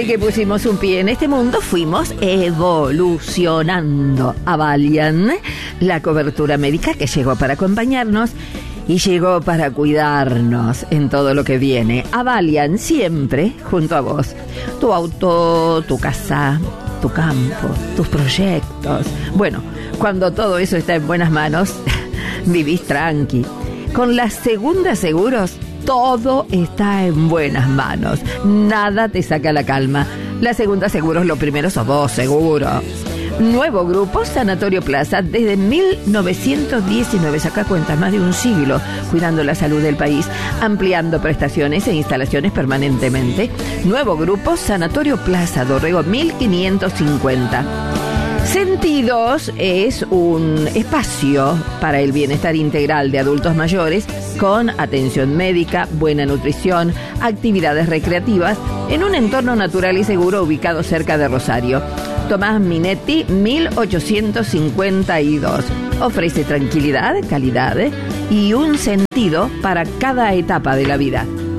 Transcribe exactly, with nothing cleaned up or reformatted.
Desde que pusimos un pie en este mundo, fuimos evolucionando. Avalian, la cobertura médica que llegó para acompañarnos y llegó para cuidarnos en todo lo que viene. Avalian, siempre junto a vos. Tu auto, tu casa, tu campo, tus proyectos. Bueno, cuando todo eso está en buenas manos, vivís tranqui. Con la Segunda Seguros, todo está en buenas manos. Nada te saca la calma. La Segunda Seguros, lo primero sos vos, seguro. Nuevo grupo Sanatorio Plaza, desde mil novecientos diecinueve, saca cuentas, más de un siglo, cuidando la salud del país, ampliando prestaciones e instalaciones permanentemente. Nuevo grupo Sanatorio Plaza, Dorrego mil quinientos cincuenta. Sentidos es un espacio para el bienestar integral de adultos mayores con atención médica, buena nutrición, actividades recreativas en un entorno natural y seguro ubicado cerca de Rosario. Tomás Minetti, mil ochocientos cincuenta y dos. Ofrece tranquilidad, calidad y un sentido para cada etapa de la vida.